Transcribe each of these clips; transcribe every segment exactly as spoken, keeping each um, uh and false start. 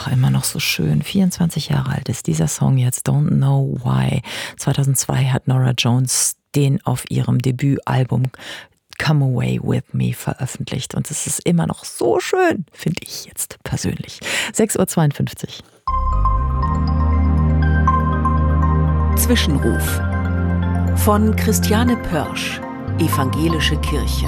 ach, immer noch so schön. vierundzwanzig Jahre alt ist dieser Song jetzt, Don't Know Why. zweitausendzwei hat Norah Jones den auf ihrem Debütalbum Come Away With Me veröffentlicht. Und es ist immer noch so schön, finde ich jetzt persönlich. sechs Uhr zweiundfünfzig. Zwischenruf von Christiane Pörsch, Evangelische Kirche.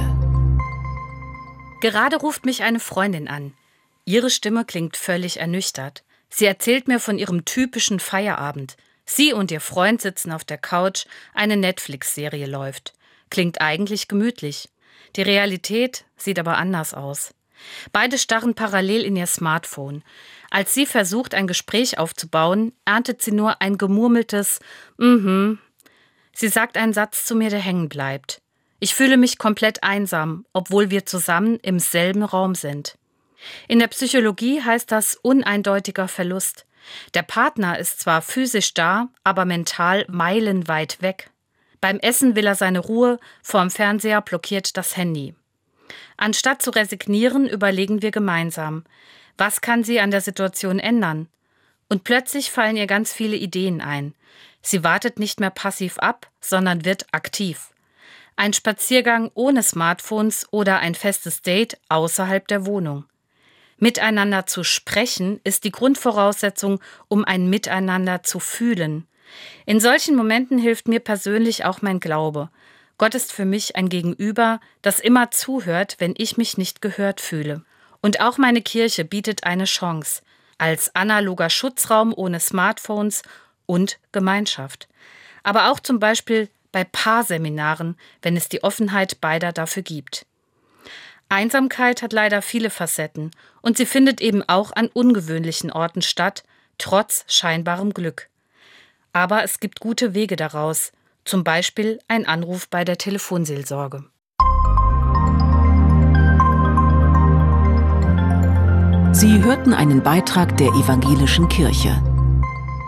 Gerade ruft mich eine Freundin an. Ihre Stimme klingt völlig ernüchtert. Sie erzählt mir von ihrem typischen Feierabend. Sie und ihr Freund sitzen auf der Couch, eine Netflix-Serie läuft. Klingt eigentlich gemütlich. Die Realität sieht aber anders aus. Beide starren parallel in ihr Smartphone. Als sie versucht, ein Gespräch aufzubauen, erntet sie nur ein gemurmeltes Mhm. Sie sagt einen Satz zu mir, der hängen bleibt. Ich fühle mich komplett einsam, obwohl wir zusammen im selben Raum sind. In der Psychologie heißt das uneindeutiger Verlust. Der Partner ist zwar physisch da, aber mental meilenweit weg. Beim Essen will er seine Ruhe, vorm Fernseher blockiert das Handy. Anstatt zu resignieren, überlegen wir gemeinsam, was kann sie an der Situation ändern? Und plötzlich fallen ihr ganz viele Ideen ein. Sie wartet nicht mehr passiv ab, sondern wird aktiv. Ein Spaziergang ohne Smartphones oder ein festes Date außerhalb der Wohnung. Miteinander zu sprechen ist die Grundvoraussetzung, um ein Miteinander zu fühlen. In solchen Momenten hilft mir persönlich auch mein Glaube. Gott ist für mich ein Gegenüber, das immer zuhört, wenn ich mich nicht gehört fühle. Und auch meine Kirche bietet eine Chance, als analoger Schutzraum ohne Smartphones und Gemeinschaft. Aber auch zum Beispiel bei Paarseminaren, wenn es die Offenheit beider dafür gibt. Einsamkeit hat leider viele Facetten und sie findet eben auch an ungewöhnlichen Orten statt, trotz scheinbarem Glück. Aber es gibt gute Wege daraus, zum Beispiel ein Anruf bei der Telefonseelsorge. Sie hörten einen Beitrag der Evangelischen Kirche.